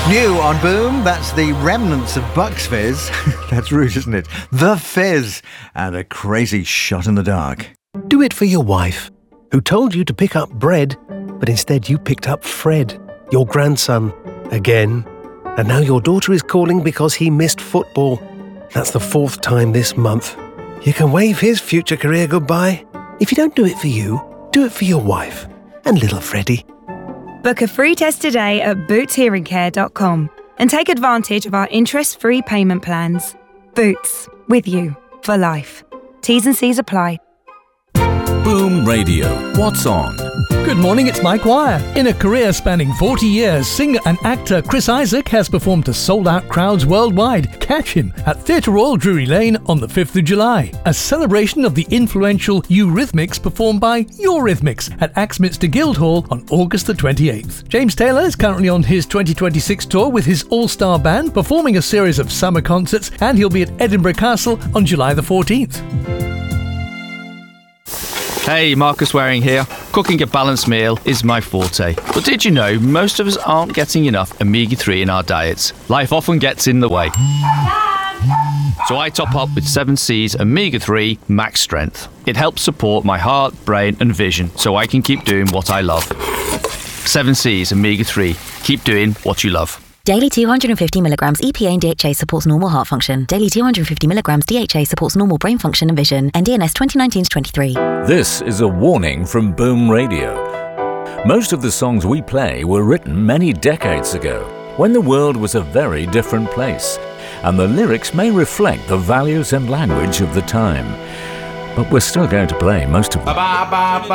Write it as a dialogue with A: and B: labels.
A: New on Boom, that's the remnants of Bucks Fizz. That's rude, isn't it? The Fizz and a crazy shot in the dark.
B: Do it for your wife, who told you to pick up bread, but instead you picked up Fred, your grandson, again. And now your daughter is calling because he missed football. That's the 4th time this month. You can wave his future career goodbye. If you don't do it for you, do it for your wife and little Freddie.
C: Book a free test today at bootshearingcare.com and take advantage of our interest-free payment plans. Boots, with you for life. T's and C's apply.
D: Boom Radio. What's on?
E: Good morning, it's Mike Wire. In a career spanning 40 years, singer and actor Chris Isaak has performed to sold-out crowds worldwide. Catch him at Theatre Royal Drury Lane on the 5th of July. A celebration of the influential Eurythmics performed by Eurythmics at Axminster Guildhall on August the 28th. James Taylor is currently on his 2026 tour with his all-star band, performing a series of summer concerts, and he'll be at Edinburgh Castle on July the 14th.
F: Hey, Marcus Waring here. Cooking a balanced meal is my forte. But did you know most of us aren't getting enough omega-3 in our diets? Life often gets in the way. So I top up with 7C's Omega-3 Max Strength. It helps support my heart, brain and vision so I can keep doing what I love. 7C's Omega-3. Keep doing what you love.
G: Daily 250 milligrams EPA and DHA supports normal heart function. Daily 250 milligrams DHA supports normal brain function and vision. NDNS 2019-23.
D: This is a warning from Boom Radio. Most of the songs we play were written many decades ago, when the world was a very different place, and the lyrics may reflect the values and language of the time. But we're still going to play most of them.